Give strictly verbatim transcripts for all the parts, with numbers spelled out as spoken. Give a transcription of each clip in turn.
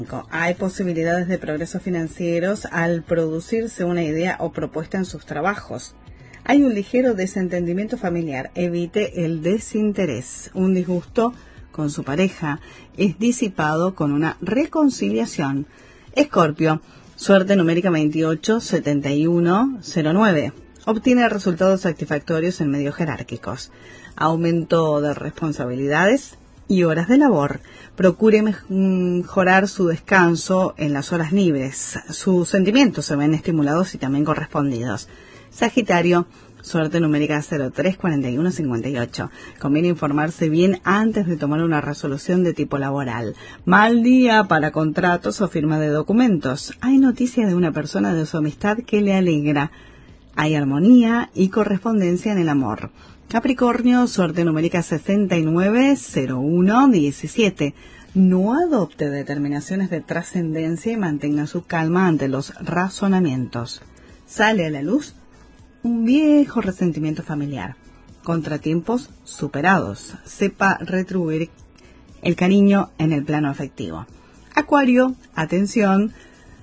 Hay posibilidades de progresos financieros al producirse una idea o propuesta en sus trabajos. Hay un ligero desentendimiento familiar. Evite el desinterés. Un disgusto con su pareja es disipado con una reconciliación. Escorpio, suerte numérica veintiocho, setenta y uno, cero nueve. Obtiene resultados satisfactorios en medios jerárquicos. Aumento de responsabilidades y horas de labor. Procure mejorar su descanso en las horas libres. Sus sentimientos se ven estimulados y también correspondidos. Sagitario, suerte numérica cero tres, cuarenta y uno, cincuenta y ocho. Conviene informarse bien antes de tomar una resolución de tipo laboral. Mal día para contratos o firma de documentos. Hay noticias de una persona de su amistad que le alegra. Hay armonía y correspondencia en el amor. Capricornio, suerte numérica sesenta y nueve, cero uno, diecisiete. No adopte determinaciones de trascendencia y mantenga su calma ante los razonamientos. Sale a la luz un viejo resentimiento familiar. Contratiempos superados. Sepa retribuir el cariño en el plano afectivo. Acuario, atención.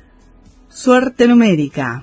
Suerte numérica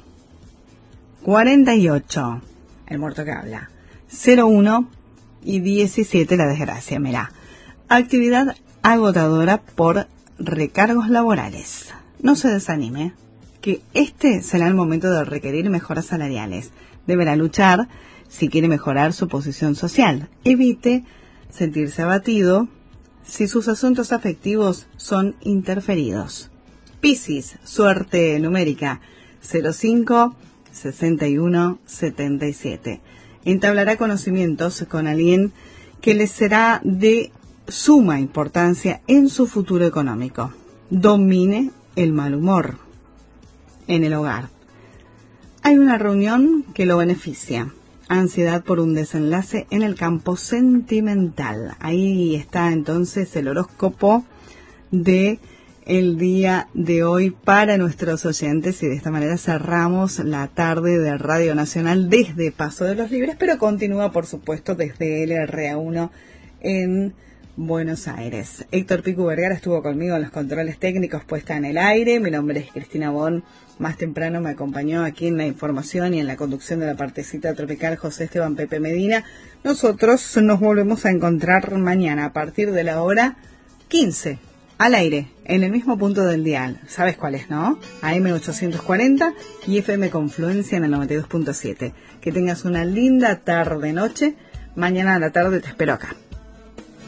cuarenta y ocho. El muerto que habla. cero uno y diecisiete la desgracia. Mirá. Actividad agotadora por recargos laborales. No se desanime, que este será el momento de requerir mejoras salariales. Deberá luchar si quiere mejorar su posición social. Evite sentirse abatido si sus asuntos afectivos son interferidos. Piscis, suerte numérica cero cinco, sesenta y uno, setenta y siete. Entablará conocimientos con alguien que le será de suma importancia en su futuro económico. Domine el mal humor en el hogar. Hay una reunión que lo beneficia. Ansiedad por un desenlace en el campo sentimental. Ahí está entonces el horóscopo de el día de hoy para nuestros oyentes, y de esta manera cerramos la tarde de Radio Nacional desde Paso de los Libres, pero continúa por supuesto desde el R A uno en Buenos Aires. Héctor Picu Vergara estuvo conmigo en los controles técnicos, puesta en el aire. Mi nombre es Cristina Bon. Más temprano me acompañó aquí en la información y en la conducción de la partecita tropical José Esteban Pepe Medina. Nosotros nos volvemos a encontrar mañana a partir de la hora quince. Al aire, en el mismo punto del dial. ¿Sabes cuál es, no? A eme ochocientos cuarenta y F M Confluencia en el noventa y dos punto siete. Que tengas una linda tarde-noche. Mañana a la tarde te espero acá.